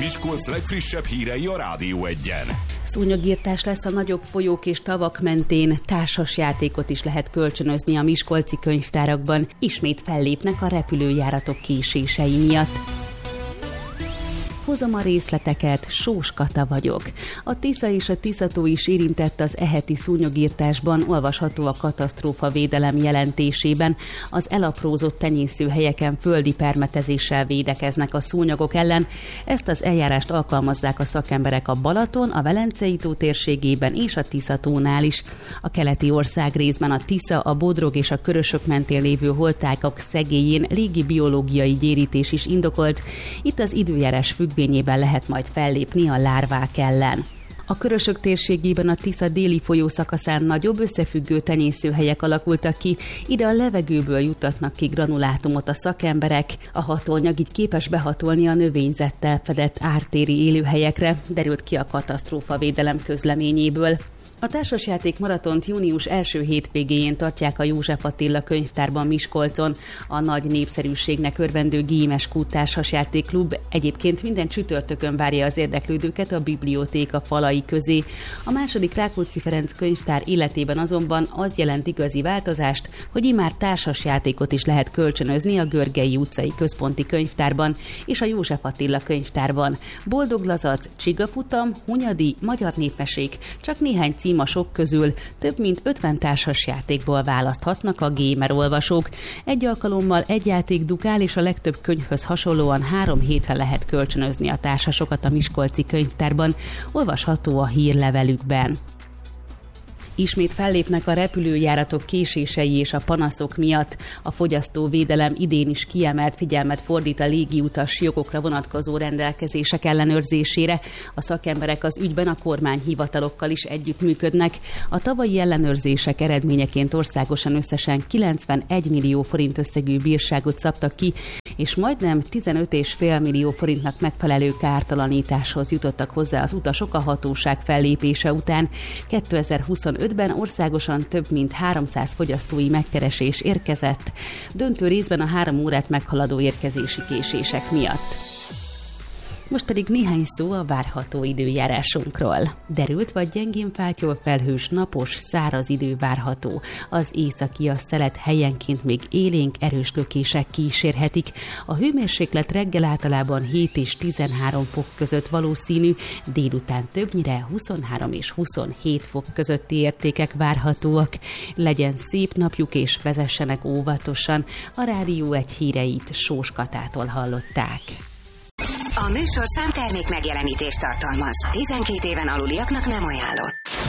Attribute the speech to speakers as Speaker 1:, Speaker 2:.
Speaker 1: Miskolc legfrissebb hírei a Rádió Egyen.
Speaker 2: Szúnyogírtás lesz a nagyobb folyók és tavak mentén, társasjátékot is lehet kölcsönözni a miskolci könyvtárakban, ismét fellépnek a repülőjáratok késései miatt. Hozom a részleteket, Sós Kata vagyok. A Tisza és a Tiszató is érintett az eheti szúnyogírtásban, olvasható a katasztrófavédelem jelentésében. Az elaprózott tenyészőhelyeken földi permetezéssel védekeznek a szúnyogok ellen. Ezt az eljárást alkalmazzák a szakemberek a Balaton, a Velencei-tó térségében és a Tiszatónál is. A keleti országrészben a Tisza, a Bodrog és a Körösök mentén lévő holtágak szegélyén légi-biológiai gyérítés is indokolt. Itt az időjárás függvényében lehet majd fellépni a lárvák ellen. A Körösök térségében a Tisza déli folyószakaszán nagyobb összefüggő tenyészőhelyek alakultak ki, ide a levegőből juttatnak ki granulátumot a szakemberek, a hatolnyag így képes behatolni a növényzettel fedett ártéri élőhelyekre, derült ki a katasztrófavédelem közleményéből. A társasjáték maratont június első hétvégéjén tartják a József Attila könyvtárban Miskolcon. A nagy népszerűségnek örvendő G.M.S.Q. társasjátékklub egyébként minden csütörtökön várja az érdeklődőket a bibliotéka falai közé. A második Rákóczi Ferenc könyvtár életében azonban az jelent igazi változást, hogy immár társasjátékot is lehet kölcsönözni a Görgei utcai központi könyvtárban és a József Attila könyvtárban. Boldog lazac, csigafutam, hunyadi, magyar népmesék, csak néhány cím a sok közül, több mint 50 társasjátékból választhatnak a gamer olvasók. Egy alkalommal egy játék dukál, és a legtöbb könyvhöz hasonlóan 3 hétre lehet kölcsönözni a társasokat a miskolci könyvtárban, olvasható a hírlevelükben. Ismét fellépnek a repülőjáratok késései és a panaszok miatt. A fogyasztóvédelem idén is kiemelt figyelmet fordít a légiutas jogokra vonatkozó rendelkezések ellenőrzésére. A szakemberek az ügyben a kormányhivatalokkal is együttműködnek. A tavalyi ellenőrzések eredményeként országosan összesen 91 millió forint összegű bírságot szabtak ki, és majdnem 15,5 millió forintnak megfelelő kártalanításhoz jutottak hozzá az utasok a hatóság fellépése után. 2025-ben országosan több mint 300 fogyasztói megkeresés érkezett, döntő részben a 3 órát meghaladó érkezési késések miatt. Most pedig néhány szó a várható időjárásunkról. Derült vagy gyengén fátyol felhős, napos, száraz idő várható. Az északi szelet helyenként még élénk erős lökések kísérhetik. A hőmérséklet reggel általában 7 és 13 fok között valószínű, délután többnyire 23 és 27 fok közötti értékek várhatóak. Legyen szép napjuk és vezessenek óvatosan. A Rádió Egy híreit Sós Katától hallották.
Speaker 3: A műsorszám termék megjelenítést tartalmaz. 12 éven aluliaknak nem ajánlott.